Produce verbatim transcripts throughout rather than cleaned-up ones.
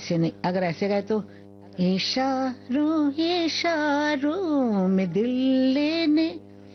ऐसे नहीं, अगर ऐसे गाए तो इशारों इशारों में दिल लेने,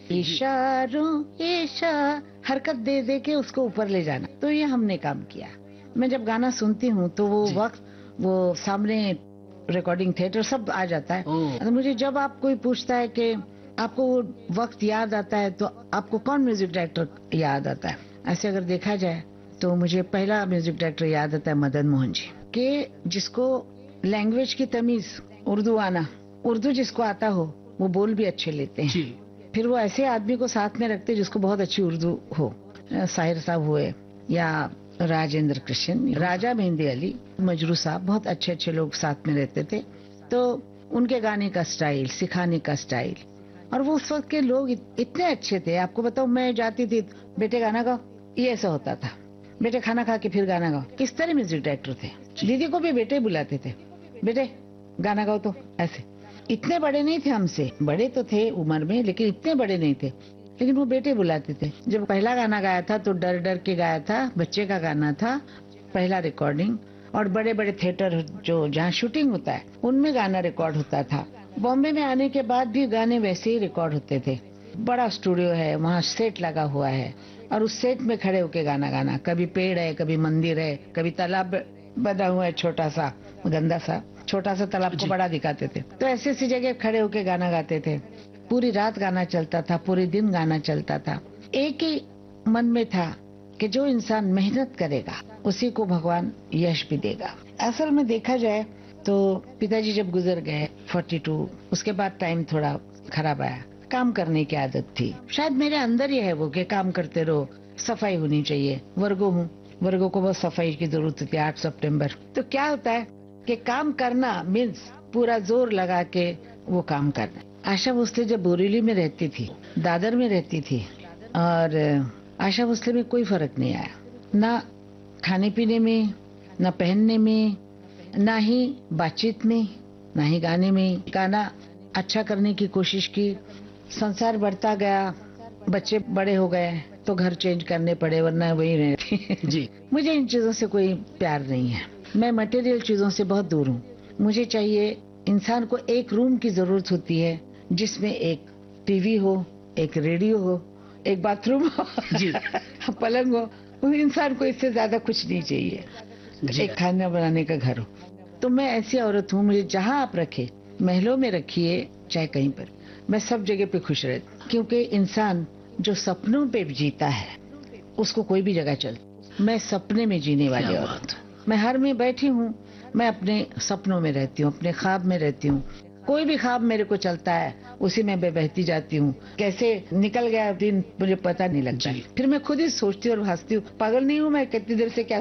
इशारों इशार हरकत दे दे के उसको ऊपर ले जाना, तो ये हमने काम किया। मैं जब गाना सुनती हूँ तो वो वक्त, वो सामने रिकॉर्डिंग थिएटर सब आ जाता है। तो मुझे जब आप कोई पूछता है कि आपको वो वक्त याद आता है तो आपको कौन म्यूजिक डायरेक्टर याद आता है, ऐसे अगर देखा जाए तो मुझे पहला म्यूजिक डायरेक्टर याद आता है मदन मोहन जी के, जिसको लैंग्वेज की तमीज, उर्दू आना, उर्दू जिसको आता हो वो बोल भी अच्छे लेते हैं। फिर वो ऐसे आदमी को साथ में रखते जिसको बहुत अच्छी उर्दू हो, साहिर साहब हुए या राजेंद्र कृष्ण, राजा मेहंदी अली, मजरू साहब, बहुत अच्छे अच्छे लोग साथ में रहते थे। तो उनके गाने का स्टाइल, सिखाने का स्टाइल, और वो उस वक्त के लोग इतने अच्छे थे। आपको बताओ, मैं जाती थी, बेटे गाना गाओ, ये ऐसा होता था, बेटे खाना खा के फिर गाना गाओ, किस तरह म्यूजिक डायरेक्टर थे। दीदी को भी बेटे बुलाते थे, बेटे गाना गाओ, तो ऐसे। इतने बड़े नहीं थे हमसे, बड़े तो थे उम्र में लेकिन इतने बड़े नहीं थे, लेकिन वो बेटे बुलाते थे। जब पहला गाना गाया था तो डर डर के गाया था, बच्चे का गाना था, पहला रिकॉर्डिंग। और बड़े बड़े थिएटर जो जहाँ शूटिंग होता है उनमें गाना रिकॉर्ड होता था। बॉम्बे में आने के बाद भी गाने वैसे ही रिकॉर्ड होते थे। बड़ा स्टूडियो है, वहाँ सेट लगा हुआ है और उस सेट में खड़े होके गाना गाना, कभी पेड़ है, कभी मंदिर है, कभी तालाब बना हुआ है, छोटा सा गंदा सा, छोटा सा तालाब को बड़ा दिखाते थे। तो ऐसी ऐसी जगह खड़े होके गाना गाते थे। पूरी रात गाना चलता था, पूरे दिन गाना चलता था। एक ही मन में था कि जो इंसान मेहनत करेगा उसी को भगवान यश भी देगा। असल में देखा जाए तो पिताजी जब गुजर गए बयालीस, उसके बाद टाइम थोड़ा खराब आया। काम करने की आदत थी, शायद मेरे अंदर ही है वो कि काम करते रहो, सफाई होनी चाहिए। वर्गो हूँ, वर्गो को बहुत सफाई की जरूरत होती है। आठ सितंबर तो क्या होता है कि काम करना मीन्स पूरा जोर लगा के वो काम करना। आशा भोसले जब बोरीवली में रहती थी, दादर में रहती थी, और आशा भोसले में कोई फर्क नहीं आया, ना खाने पीने में, ना पहनने में, ना ही बातचीत में, ना ही गाने में। गाना अच्छा करने की कोशिश की, संसार बढ़ता गया, बच्चे बड़े हो गए तो घर चेंज करने पड़े, वरना वही रहती जी। मुझे इन चीजों से कोई प्यार नहीं है, मैं मटेरियल चीजों से बहुत दूर हूँ। मुझे चाहिए, इंसान को एक रूम की जरूरत होती है जिसमें एक टीवी हो, एक रेडियो हो, एक बाथरूम हो जी। पलंग हो। इंसान को इससे ज्यादा कुछ नहीं चाहिए। एक खाना बनाने का घर हो। तो मैं ऐसी औरत हूँ, मुझे जहाँ आप रखे, महलों में रखिए चाहे कहीं पर, मैं सब जगह पे खुश रहती। क्योंकि इंसान जो सपनों पे जीता है उसको कोई भी जगह चल। मैं सपने में जीने वाली औरत, मैं हर में बैठी हूँ, मैं अपने सपनों में रहती हूँ, अपने ख्वाब में रहती हूँ। कोई भी ख्वाब मेरे को चलता है उसी में मैं बहती जाती हूँ। कैसे निकल गया दिन मुझे पता नहीं लगता। फिर मैं खुद ही सोचती हूँ और हंसती हूँ, पागल नहीं हूँ मैं, कितनी देर से क्या